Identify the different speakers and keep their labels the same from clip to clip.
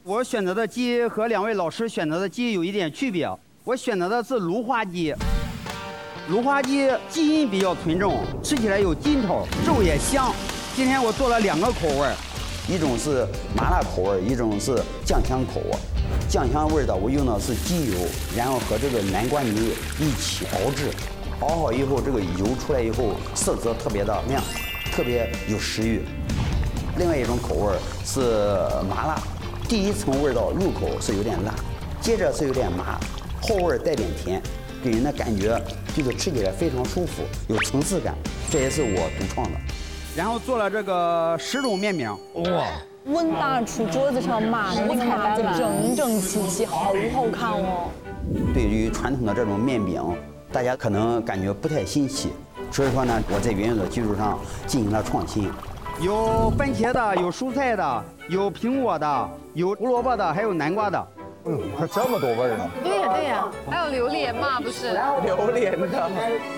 Speaker 1: 我选择的鸡和2位老师选择的鸡有一点区别，我选择的是芦花鸡。芦花鸡基因比较纯正，吃起来有筋头，肉也香。今天我做了2个口味，一种是麻辣口味，一种是酱香口味。酱香味的我用的是鸡油，然后和这个南瓜泥一起熬制，熬好以后，这个油出来以后色泽特别的亮，特别有食欲。另外一种口味是麻辣，第一层味道入口是有点辣，接着是有点麻，后味带点甜，给人的感觉就是吃起来非常舒服，有层次感，这也是我独创的。然后做了这个10种面饼，哇！
Speaker 2: 温大厨桌子上码的那个码子整整齐齐，好好看哦。
Speaker 1: 对于传统的这种面饼，大家可能感觉不太新奇，所以说呢，我在原有的基础上进行了创新。有番茄的，有蔬菜的，有苹果的，有胡萝卜的，还有南瓜的。
Speaker 3: 还这么多味儿呢？
Speaker 4: 对呀对呀，还有榴莲嘛，不是？
Speaker 3: 榴莲的。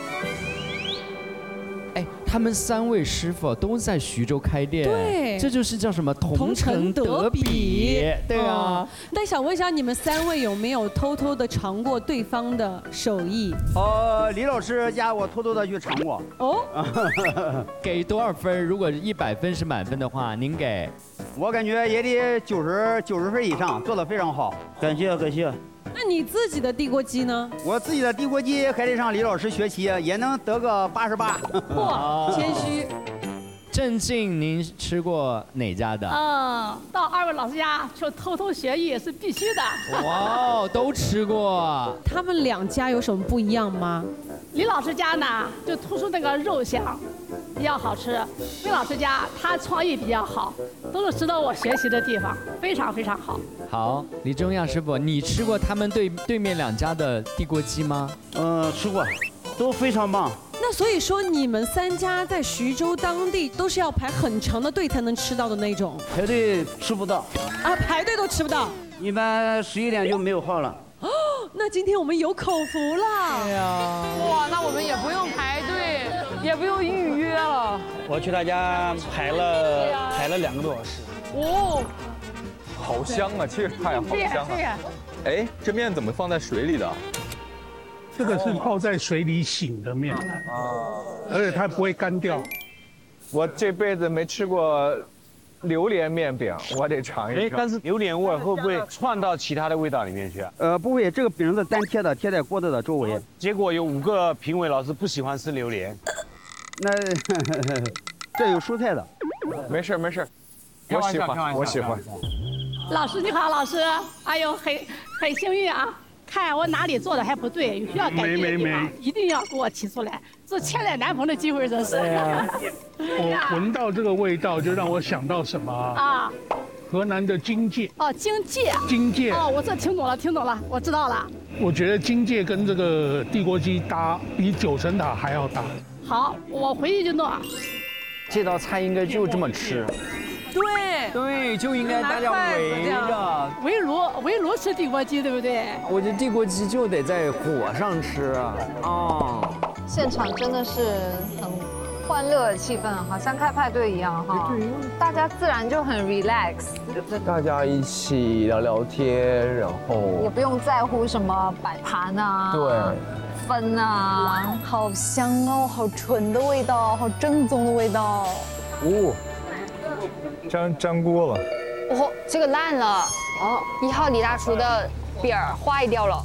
Speaker 5: 哎，他们3位师傅都在徐州开店，
Speaker 6: 对，
Speaker 5: 这就是叫什么同城德比，对啊。
Speaker 6: 但想问一下，你们3位有没有偷偷的尝过对方的手艺？
Speaker 1: 李老师家我偷偷的去尝过。
Speaker 6: 哦，
Speaker 5: 给多少分？如果100分是满分的话，您给？
Speaker 1: 我感觉也得90分以上，做得非常好。感谢感谢。
Speaker 6: 那你自己的地锅鸡呢？
Speaker 1: 我自己的地锅鸡还得上李老师学习，也能得个88。
Speaker 6: 嚯，谦虚。
Speaker 5: 郑静，您吃过哪家的？
Speaker 7: 到2位老师家去偷偷学艺是必须的。
Speaker 5: 哇，都吃过。
Speaker 6: 他们2家有什么不一样吗？
Speaker 7: 李老师家呢，就突出那个肉香，比较好吃。魏老师家他创意比较好，都是值得我学习的地方，非常非常好。
Speaker 5: 好，李中亚师傅，你吃过他们对面2家的地锅鸡吗？
Speaker 1: 吃过，都非常棒。
Speaker 6: 那所以说，你们3家在徐州当地都是要排很长的队才能吃到的那种？
Speaker 1: 排队吃不到
Speaker 6: 啊，排队都吃不到，
Speaker 1: 一般11点就没有号了。
Speaker 6: 哦，那今天我们有口福了。
Speaker 5: 对呀。
Speaker 4: 哇，那我们也不用排队，也不用预约了。
Speaker 8: 我去他家排了2个多小时。
Speaker 4: 哦，
Speaker 3: 好香啊，气派，好香啊！哎，这面怎么放在水里的？
Speaker 9: 这个是泡在水里醒的面，而且它不会干掉。
Speaker 3: 我这辈子没吃过榴莲面饼，我得尝一尝。
Speaker 8: 哎，但是榴莲味会不会串到其他的味道里面去？
Speaker 1: 不会，这个饼是单贴的，贴在锅子的周围。
Speaker 8: 结果有5个评委老师不喜欢吃榴莲，
Speaker 1: 那这有蔬菜的。
Speaker 3: 没事没事，我喜欢我喜欢。
Speaker 7: 老师你好，老师，哎呦，很幸运啊。看我哪里做的还不对，有需要改进的地方，一定要给我提出来。这千载难逢的机会，这是。
Speaker 9: 我闻到这个味道，就让我想到什么啊？河南的荆芥。
Speaker 7: 哦，荆芥。
Speaker 9: 荆芥。
Speaker 7: 哦，我这听懂了，我知道了。
Speaker 9: 我觉得荆芥跟这个地锅鸡搭，比9层塔还要搭。
Speaker 7: 好，我回去就弄。
Speaker 10: 这道菜应该就这么吃。对，就应该大家围着
Speaker 7: 围炉吃地锅鸡，对不对？
Speaker 10: 我觉得地锅鸡就得在火上吃啊。
Speaker 4: 现场真的是很欢乐的气氛，好像开派对一样哈。大家自然就很 relax，
Speaker 3: 大家一起聊聊天，然后
Speaker 4: 也不用在乎什么摆盘啊。
Speaker 3: 对。
Speaker 4: 分啊，好香哦，好纯的味道，好正宗的味道。
Speaker 3: 哦。粘锅了，
Speaker 4: 哦，这个烂了，哦，1号李大厨的饼儿坏掉了。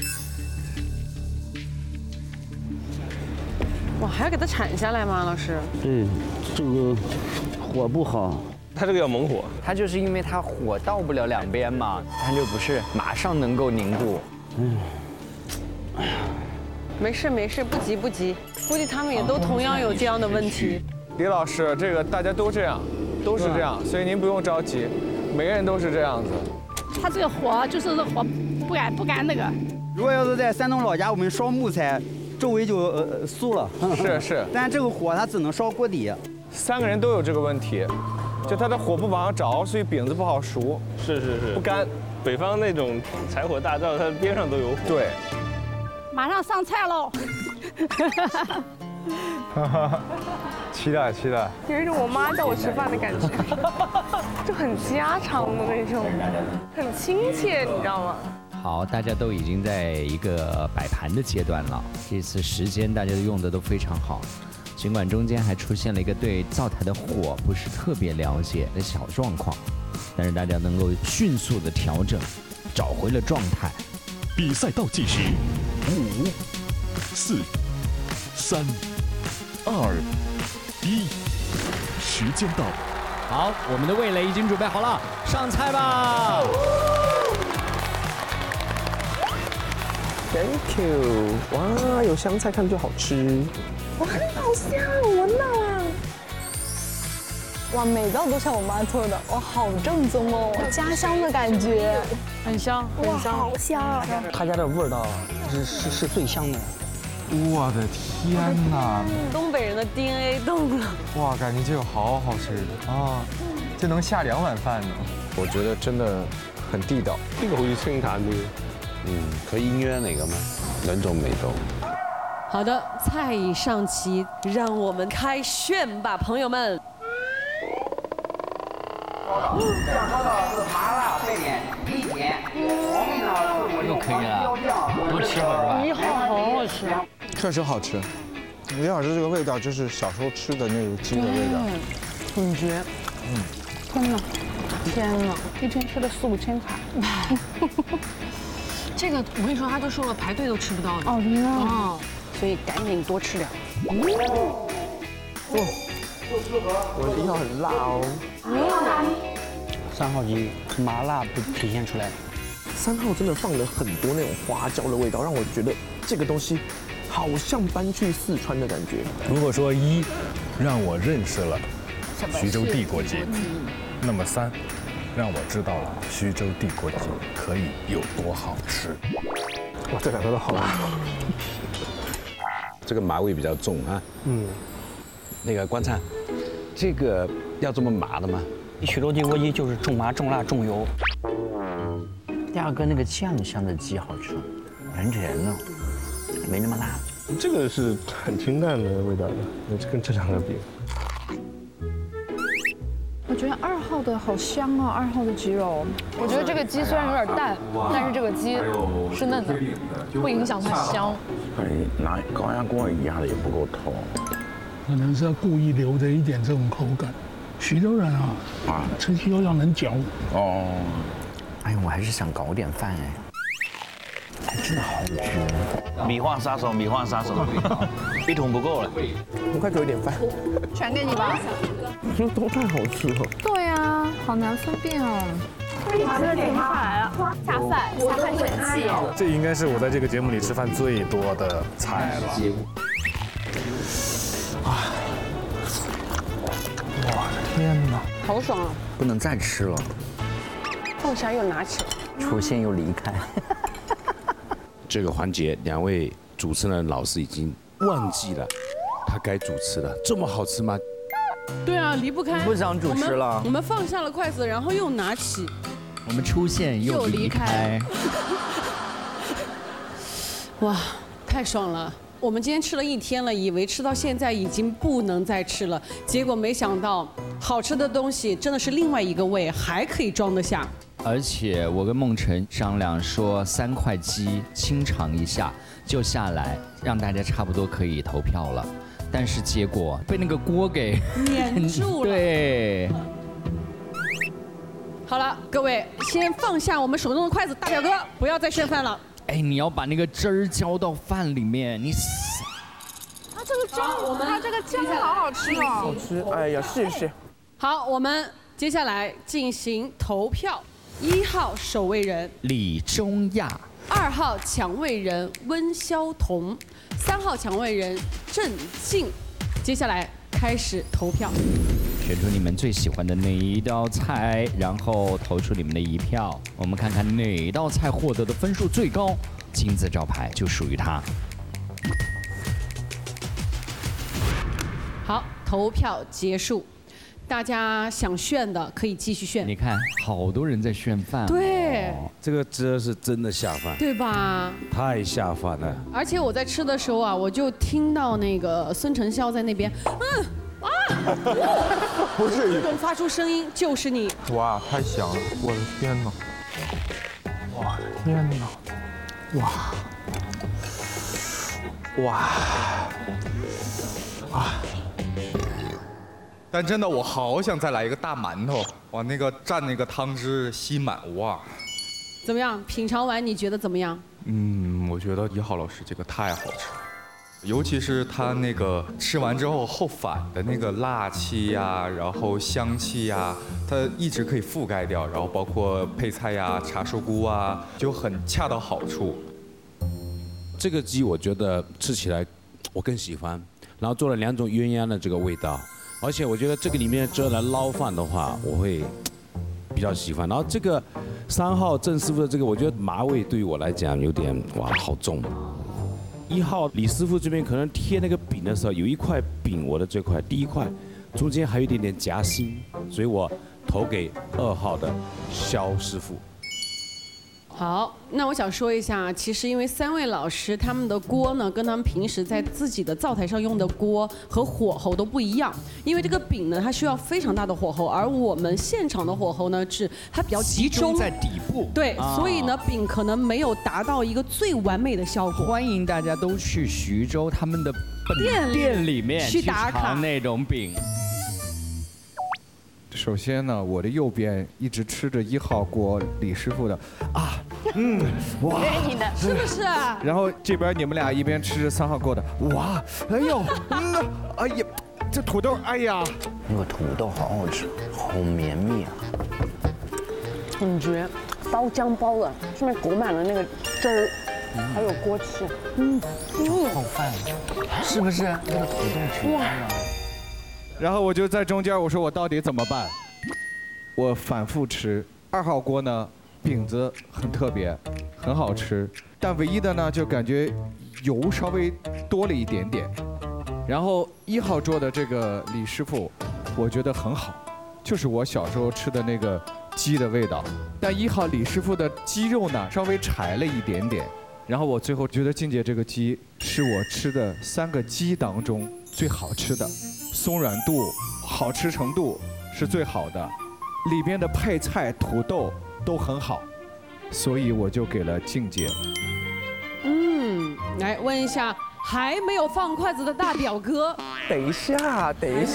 Speaker 6: 哇，还要给它铲下来吗，老师？
Speaker 1: 对，这个火不好。
Speaker 10: 它这个要猛火，它就是因为它火到不了2边嘛，它就不是马上能够凝固。
Speaker 6: 没事，不急，估计他们也都同样有这样的问题。
Speaker 3: 李老师，这个大家都这样。都是这样，所以您不用着急，每个人都是这样子。
Speaker 7: 他这个火就是火不敢那个。
Speaker 1: 如果要是在山东老家，我们烧木材，周围就酥了。
Speaker 3: 是。
Speaker 1: 但这个火它只能烧锅底。
Speaker 3: 3个人都有这个问题，就它的火不往上着，所以饼子不好熟。
Speaker 11: 是，
Speaker 3: 不干。
Speaker 11: 北方那种柴火大灶，它边上都有火。
Speaker 3: 对。
Speaker 7: 马上上菜喽。
Speaker 3: 期待期待。
Speaker 12: 有一种我妈叫我吃饭的感觉，就很家常的那种，很亲切，你知道吗？
Speaker 5: 好，大家都已经在一个摆盘的阶段了，这次时间大家用的都非常好。尽管中间还出现了一个对灶台的火不是特别了解的小状况，但是大家能够迅速的调整，找回了状态。
Speaker 13: 比赛倒计时，5、4、3、2、1，时间到。
Speaker 5: 好，我们的味蕾已经准备好了，上菜吧。
Speaker 14: Thank you， 哇，有香菜看就好吃。
Speaker 2: 哇，好香，我闻到了。哇，每道都像我妈做的，哇，好正宗哦，家乡的感觉，
Speaker 12: 很香，很香，
Speaker 2: 好香。
Speaker 8: 他家的味道是最香的。
Speaker 3: 我的天哪！
Speaker 2: 东北人的 DNA 动了。
Speaker 3: 哇，感觉这个好好吃啊，这能下2碗饭呢。
Speaker 11: 我觉得真的很地道，呢個好似清淡啲。
Speaker 15: 佢鴛鴦嚟㗎嘛，2種味道。
Speaker 6: 好的，菜已上齐，让我们开炫吧，朋友们。
Speaker 1: 想说的是麻辣沸点1甜，黄味呢是我用
Speaker 10: 可以了，多吃会儿吧。
Speaker 12: 1号好好吃，
Speaker 16: 确实好吃。李老师这个味道就是小时候吃的那个鸡的味道，
Speaker 12: 很绝。天哪，天哪，一天吃了4、5千卡。
Speaker 2: 这个我跟你说，他都说了，排队都吃不到的。
Speaker 12: 哦，真的。
Speaker 2: 哦，所以赶紧多吃点。
Speaker 14: 我的1号很辣哦。
Speaker 8: 3号鸡麻辣不体现出来。
Speaker 14: 3号真的放了很多那种花椒的味道，让我觉得这个东西好像搬去四川的感觉。
Speaker 17: 如果说1让我认识了徐州地锅鸡，那么3让我知道了徐州地锅鸡可以有多好吃。
Speaker 14: 哇，这2个都好辣。
Speaker 15: 这个麻味比较重啊。那个关灿，这个要这么麻的吗？
Speaker 8: 徐州地锅鸡就是重麻、重辣、重油。第2个那个酱香的鸡好吃，甜甜的，没那么辣。
Speaker 11: 这个是很清淡的味道的，跟这2个比。
Speaker 4: 我觉得2号的好香啊，2号的鸡肉。我觉得这个鸡虽然有点淡，但是这个鸡是嫩的，不影响它香。
Speaker 18: 拿高压锅压的也不够透，
Speaker 9: 可能是要故意留着一点这种口感。徐州人啊，吃鸡肉要能嚼。
Speaker 8: 哦，哎呀，我还是想搞点饭哎，真的好绝。
Speaker 18: 米饭杀手，米饭杀手，1桶不够了，
Speaker 14: 你快给我一点饭。
Speaker 4: 全给你吧。
Speaker 14: 都太好吃了。
Speaker 4: 对啊，好难分辨哦。
Speaker 12: 马上停下来了，
Speaker 4: 下饭神器。
Speaker 17: 这应该是我在这个节目里吃饭最多的菜了。
Speaker 14: 哇，天哪！
Speaker 2: 好爽啊！
Speaker 8: 不能再吃了，
Speaker 2: 放下又拿起来，
Speaker 8: 出现又离开。
Speaker 15: 这个环节2位主持人老师已经忘记了他该主持了，这么好吃吗？
Speaker 6: 对啊，离不开。
Speaker 8: 不想主持了。
Speaker 6: 我们放下了筷子，然后又拿起。
Speaker 5: 我们出现又离开。
Speaker 6: 哇，太爽了！我们今天吃了1天了，以为吃到现在已经不能再吃了，结果没想到好吃的东西真的是另外一个胃，还可以装得下。
Speaker 5: 而且我跟梦辰商量说，3块鸡清尝一下就下来，让大家差不多可以投票了。但是结果被那个锅给
Speaker 6: 粘住了。
Speaker 5: 对。
Speaker 6: 好了，各位先放下我们手中的筷子，大表哥不要再剩饭了。
Speaker 5: 哎，你要把那个汁儿浇到饭里面，你撒。
Speaker 4: 它这个酱，它这个酱好好吃哦。
Speaker 14: 好吃，哎呀，谢谢。
Speaker 6: 好，我们接下来进行投票。1号守卫人
Speaker 5: 李中亚
Speaker 6: ，2号抢位人温潇彤，3号抢位人郑静。接下来开始投票，
Speaker 5: 选出你们最喜欢的哪一道菜，然后投出你们的1票。我们看看哪道菜获得的分数最高，金字招牌就属于它。
Speaker 6: 好，投票结束。大家想炫的可以继续炫。
Speaker 5: 你看，好多人在炫饭。
Speaker 6: 对。 对，
Speaker 15: 这个汁是真的下饭，
Speaker 6: 对吧？
Speaker 15: 太下饭了。
Speaker 6: 而且我在吃的时候啊，我就听到那个孙承霄在那边，
Speaker 14: 不是
Speaker 6: 这种发出声音就是你。
Speaker 16: 哇，太香了！我的天哪！我的天哪！哇！
Speaker 19: 但真的，我好想再来一个大馒头，哇，那个蘸那个汤汁吸满，哇！
Speaker 6: 怎么样？品尝完你觉得怎么样？
Speaker 19: 我觉得1号老师这个太好吃了，尤其是它那个吃完之后后返的那个辣气呀，然后香气呀，它一直可以覆盖掉，然后包括配菜呀、茶树菇啊，就很恰到好处。
Speaker 15: 这个鸡我觉得吃起来我更喜欢，然后做了2种鸳鸯的这个味道。而且我觉得这个里面只来捞饭的话，我会比较喜欢。然后这个3号郑师傅的这个，我觉得麻味对于我来讲有点哇好重。1号李师傅这边可能贴那个饼的时候，有一块饼我的这块第一块，中间还有一点点夹心，所以我投给2号的肖师傅。
Speaker 6: 好，那我想说一下，其实因为3位老师他们的锅呢，跟他们平时在自己的灶台上用的锅和火候都不一样。因为这个饼呢，它需要非常大的火候，而我们现场的火候呢，是它比较集中
Speaker 5: 在底部。
Speaker 6: 对，所以呢，饼可能没有达到一个最完美的效果。
Speaker 5: 欢迎大家都去徐州他们的店里面
Speaker 6: 去打卡
Speaker 5: 那种饼。
Speaker 3: 首先呢，我的右边一直吃着1号锅李师傅的哇，
Speaker 6: 你的是不是？
Speaker 3: 然后这边你们俩一边吃着3号锅的，哇，哎呦，哎呀，这土豆，哎呀，
Speaker 8: 那个土豆好好吃，好绵密啊，
Speaker 2: 很绝，包浆包了，上面裹满了那个汁儿，还有锅气，
Speaker 8: 泡饭，是不是？那个土豆绝了。
Speaker 3: 然后我就在中间，我说我到底怎么办？我反复吃2号锅呢，饼子很特别，很好吃，但唯一的呢就感觉油稍微多了一点点。然后1号桌的这个李师傅，我觉得很好，就是我小时候吃的那个鸡的味道。但1号李师傅的鸡肉呢稍微柴了一点点。然后我最后觉得静姐这个鸡是我吃的3个鸡当中最好吃的。松软度、好吃程度是最好的，里边的配菜、土豆都很好，所以我就给了静姐。
Speaker 6: 来问一下还没有放筷子的大表哥。
Speaker 14: 等一下。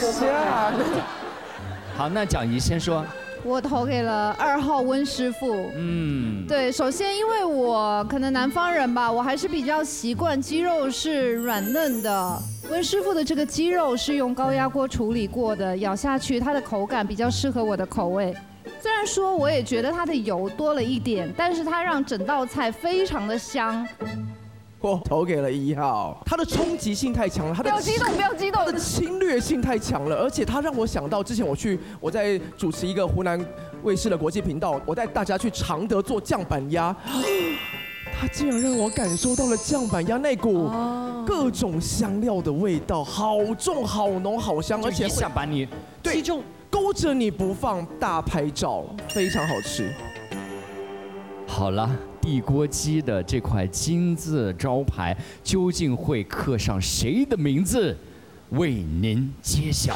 Speaker 5: 好，那蒋怡先说。
Speaker 20: 我投给了2号温师傅。对，首先因为我可能南方人吧，我还是比较习惯鸡肉是软嫩的。温师傅的这个鸡肉是用高压锅处理过的，咬下去它的口感比较适合我的口味。虽然说我也觉得它的油多了一点，但是它让整道菜非常的香。
Speaker 14: 我投给了1号，它的冲击性太强了，它的
Speaker 2: 不要激动，
Speaker 14: 它的侵略性太强了，而且它让我想到之前我在主持一个湖南卫视的国际频道，我带大家去常德做酱板鸭，它竟然让我感受到了酱板鸭那股各种香料的味道，好重、好浓、好香，而且
Speaker 5: 一下把你
Speaker 14: 击中，勾着你不放，大拍照，非常好吃。
Speaker 5: 好了。地锅鸡的这块金字招牌究竟会刻上谁的名字？为您揭晓。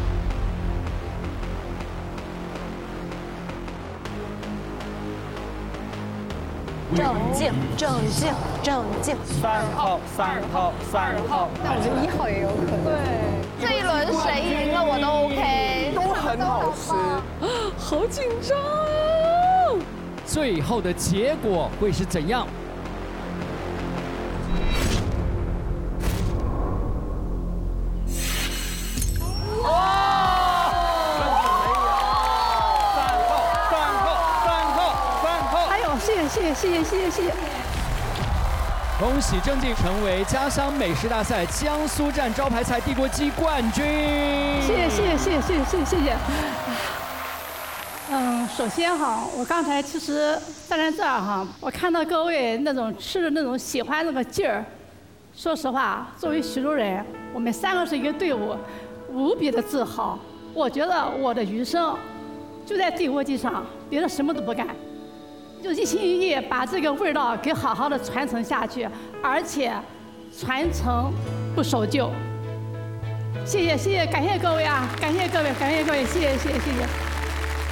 Speaker 2: 正静。
Speaker 10: 3号。
Speaker 2: 但我觉得1号也有可能。对，这一轮谁赢了我都 OK，
Speaker 14: 都很好吃，
Speaker 6: 好紧张啊！
Speaker 5: 最后的结果会是怎样？
Speaker 7: 哎呦，谢谢！
Speaker 5: 恭喜郑静成为家乡美食大赛江苏站招牌菜地锅鸡冠军！
Speaker 7: 谢谢。首先哈，我刚才其实站在这儿哈，我看到各位那种吃的那种喜欢那个劲儿，说实话，作为徐州人，我们3个是一个队伍，无比的自豪。我觉得我的余生就在地锅鸡上，别的什么都不干。 就一心一意把这个味道给好好的传承下去，而且传承不守旧。谢谢，感谢各位啊，感谢各位，谢谢。